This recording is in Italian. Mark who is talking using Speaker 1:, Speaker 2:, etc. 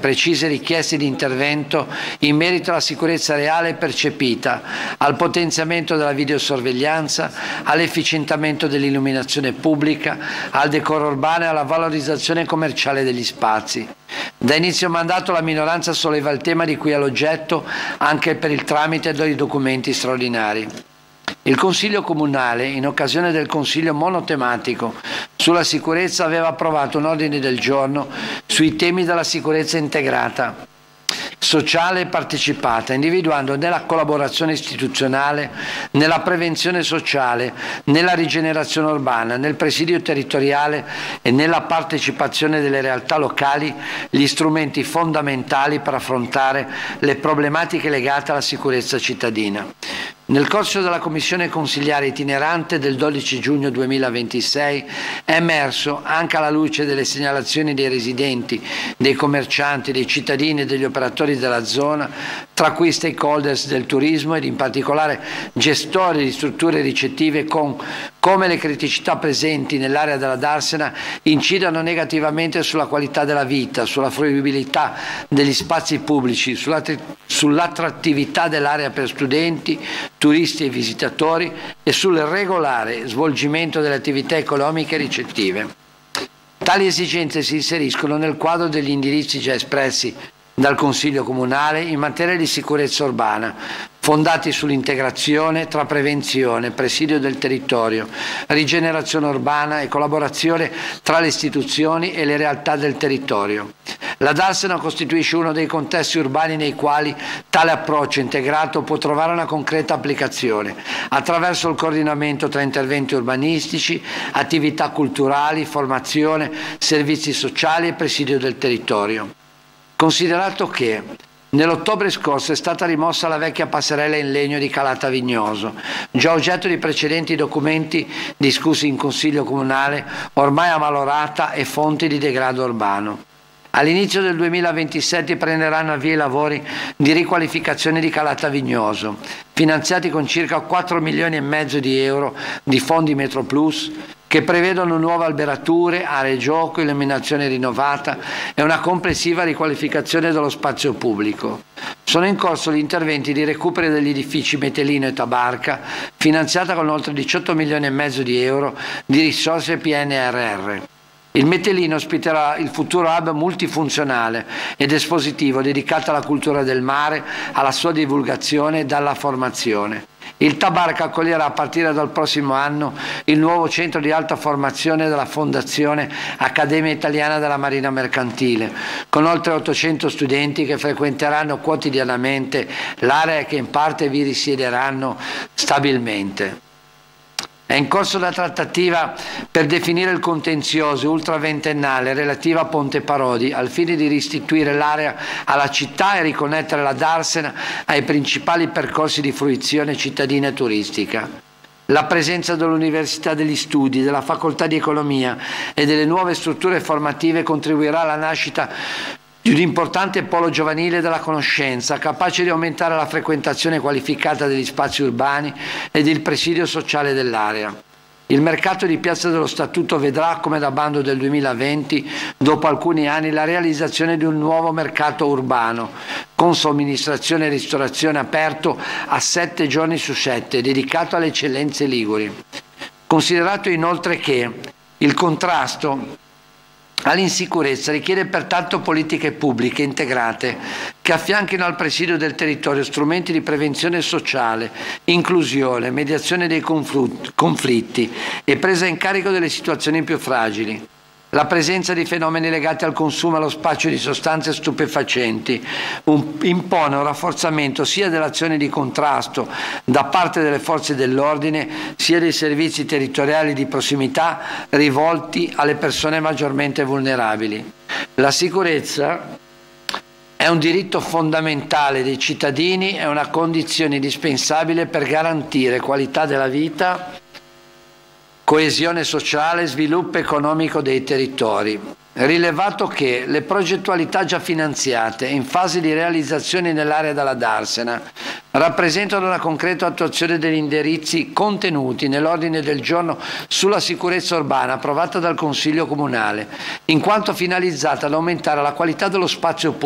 Speaker 1: precise richieste di intervento in merito alla sicurezza reale percepita, al potenziamento della videosorveglianza, all'efficientamento dell'illuminazione pubblica, al decoro urbano e alla valorizzazione commerciale degli spazi. Da inizio mandato la minoranza solleva il tema di cui è l'oggetto anche per il tramite dei documenti straordinari. Il Consiglio Comunale, in occasione del Consiglio monotematico sulla sicurezza, aveva approvato un ordine del giorno sui temi della sicurezza integrata, sociale e partecipata, individuando nella collaborazione istituzionale, nella prevenzione sociale, nella rigenerazione urbana, nel presidio territoriale e nella partecipazione delle realtà locali gli strumenti fondamentali per affrontare le problematiche legate alla sicurezza cittadina. Nel corso della commissione consiliare itinerante del 12 giugno 2026 è emerso, anche alla luce delle segnalazioni dei residenti, dei commercianti, dei cittadini e degli operatori della zona, tra cui stakeholders del turismo ed in particolare gestori di strutture ricettive, come le criticità presenti nell'area della Darsena incidano negativamente sulla qualità della vita, sulla fruibilità degli spazi pubblici, sull'attrattività dell'area per studenti, turisti e visitatori e sul regolare svolgimento delle attività economiche ricettive. Tali esigenze si inseriscono nel quadro degli indirizzi già espressi dal Consiglio Comunale in materia di sicurezza urbana, fondati sull'integrazione tra prevenzione, presidio del territorio, rigenerazione urbana e collaborazione tra le istituzioni e le realtà del territorio. La Darsena costituisce uno dei contesti urbani nei quali tale approccio integrato può trovare una concreta applicazione, attraverso il coordinamento tra interventi urbanistici, attività culturali, formazione, servizi sociali e presidio del territorio. Considerato che nell'ottobre scorso è stata rimossa la vecchia passerella in legno di Calata Vignoso, già oggetto di precedenti documenti discussi in Consiglio Comunale, ormai ammalorata e fonte di degrado urbano. All'inizio del 2027 prenderanno avvio i lavori di riqualificazione di Calata Vignoso, finanziati con circa 4 milioni e mezzo di euro di fondi Metroplus, che prevedono nuove alberature, aree gioco, illuminazione rinnovata e una complessiva riqualificazione dello spazio pubblico. Sono in corso gli interventi di recupero degli edifici Metelino e Tabarca, finanziata con oltre 18 milioni e mezzo di euro di risorse PNRR. Il Metelino ospiterà il futuro hub multifunzionale ed espositivo dedicato alla cultura del mare, alla sua divulgazione e alla formazione. Il Tabarca accoglierà a partire dal prossimo anno il nuovo centro di alta formazione della Fondazione Accademia Italiana della Marina Mercantile, con oltre 800 studenti che frequenteranno quotidianamente l'area e che in parte vi risiederanno stabilmente. È in corso la trattativa per definire il contenzioso ultraventennale relativo a Ponte Parodi, al fine di restituire l'area alla città e riconnettere la Darsena ai principali percorsi di fruizione cittadina e turistica. La presenza dell'Università degli Studi, della Facoltà di Economia e delle nuove strutture formative contribuirà alla nascita di un importante polo giovanile della conoscenza, capace di aumentare la frequentazione qualificata degli spazi urbani ed il presidio sociale dell'area. Il mercato di Piazza dello Statuto vedrà, come da bando del 2020, dopo alcuni anni, la realizzazione di un nuovo mercato urbano, con somministrazione e ristorazione aperto a 7 giorni su 7, dedicato alle eccellenze liguri. Considerato inoltre che il contrasto all'insicurezza richiede pertanto politiche pubbliche integrate che affianchino al presidio del territorio strumenti di prevenzione sociale, inclusione, mediazione dei conflitti e presa in carico delle situazioni più fragili. La presenza di fenomeni legati al consumo e allo spaccio di sostanze stupefacenti impone un rafforzamento sia dell'azione di contrasto da parte delle forze dell'ordine, sia dei servizi territoriali di prossimità rivolti alle persone maggiormente vulnerabili. La sicurezza è un diritto fondamentale dei cittadini, è una condizione indispensabile per garantire qualità della vita, coesione sociale e sviluppo economico dei territori. Rilevato che le progettualità già finanziate in fase di realizzazione nell'area della Darsena rappresentano una concreta attuazione degli indirizzi contenuti nell'ordine del giorno sulla sicurezza urbana approvata dal Consiglio Comunale, in quanto finalizzata ad aumentare la qualità dello spazio pubblico